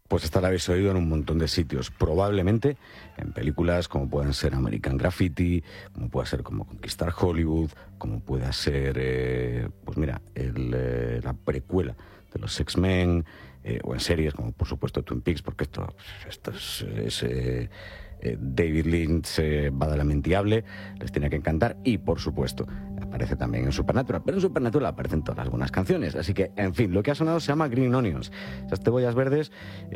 Pues esta la habéis oído en un montón de sitios, probablemente en películas como pueden ser American Graffiti, como pueda ser como Conquistar Hollywood, como pueda ser, pues mira, la precuela de los X-Men, o en series como por supuesto Twin Peaks, porque esto es David Lynch, badalamenti hable, les tiene que encantar, y por supuesto aparece también en Supernatural, pero en Supernatural aparecen todas las buenas canciones, así que en fin, lo que ha sonado se llama Green Onions, esas cebollas verdes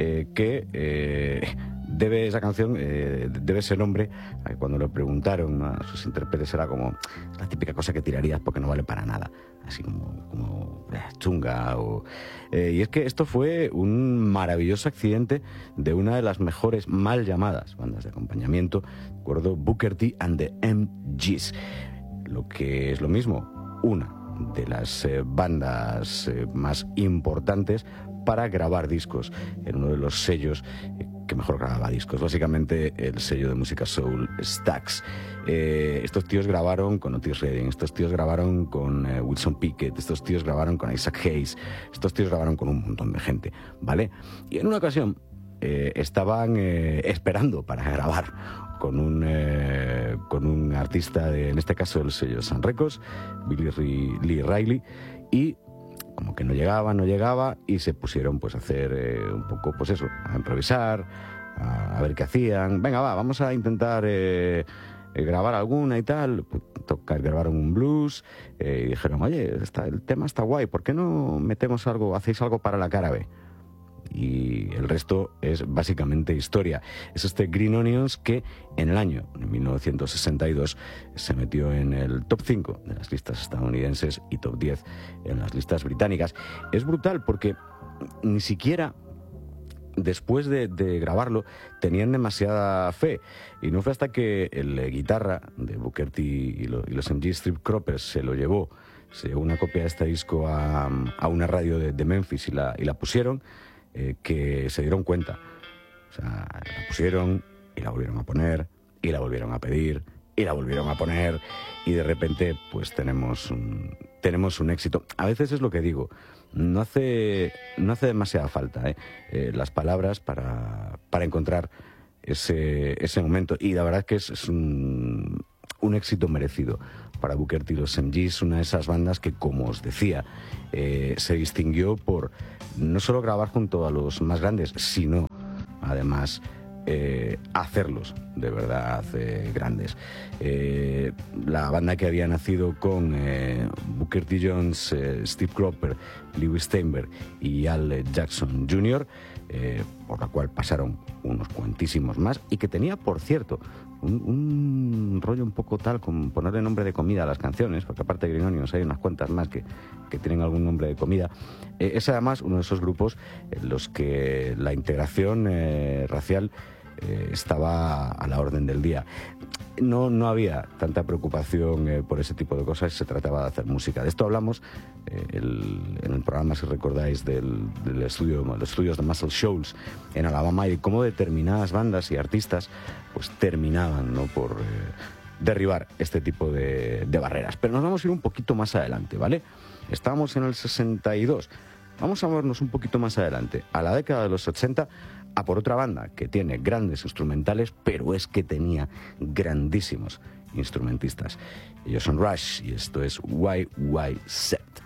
esa canción debe ese nombre a que cuando le preguntaron a sus intérpretes era como la típica cosa que tirarías porque no vale para nada, así como chunga y es que esto fue un maravilloso accidente de una de las mejores mal llamadas bandas de acompañamiento, recuerdo, Booker T and the MGs, lo que es lo mismo, una de las bandas más importantes para grabar discos en uno de los sellos que mejor grababa discos, básicamente el sello de música soul Stax. Estos tíos grabaron con Otis Redding, estos tíos grabaron con Wilson Pickett, estos tíos grabaron con Isaac Hayes, estos tíos grabaron con un montón de gente, ¿vale? Y en una ocasión estaban esperando para grabar con un artista en este caso del sello Sun Records, Billy Lee Riley, y como que no llegaba y se pusieron pues a hacer un poco pues eso, a improvisar, a ver qué hacían. Venga, vamos a intentar grabar alguna y tal. Pues, grabaron un blues y dijeron, oye, el tema está guay, ¿por qué no metemos algo, hacéis algo para la cara B? Y el resto es básicamente historia. Es este Green Onions que en el año 1962 se metió en el top 5 de las listas estadounidenses y top 10 en las listas británicas. Es brutal porque ni siquiera después de grabarlo tenían demasiada fe, y no fue hasta que el guitarra de Booker T y los MG Strip Croppers se llevó una copia de este disco a una radio de Memphis y la pusieron, que se dieron cuenta. O sea, la pusieron y la volvieron a poner y la volvieron a pedir y la volvieron a poner, y de repente pues tenemos un éxito. A veces es lo que digo, no hace demasiada falta las palabras para encontrar ese momento, y la verdad es que es un éxito merecido para Booker T y los MGs, una de esas bandas que, como os decía, se distinguió por no solo grabar junto a los más grandes, sino además hacerlos de verdad grandes. La banda que había nacido con Booker T. Jones, Steve Cropper, Lewis Steinberg y Al Jackson Jr., por la cual pasaron unos cuantísimos más, y que tenía, por cierto, un rollo un poco tal con ponerle nombre de comida a las canciones, porque aparte de Green Onions hay unas cuantas más que tienen algún nombre de comida. Es además uno de esos grupos en los que la integración racial estaba a la orden del día. No había tanta preocupación por ese tipo de cosas, se trataba de hacer música. De esto hablamos en el programa, si recordáis, los estudios de Muscle Shoals en Alabama, y cómo determinadas bandas y artistas pues terminaban, ¿no?, por derribar este tipo de barreras. Pero nos vamos a ir un poquito más adelante, ¿vale? Estábamos en el 62. Vamos a movernos un poquito más adelante, a la década de los 80, a por otra banda que tiene grandes instrumentales, pero es que tenía grandísimos instrumentistas. Ellos son Rush y esto es Why Set.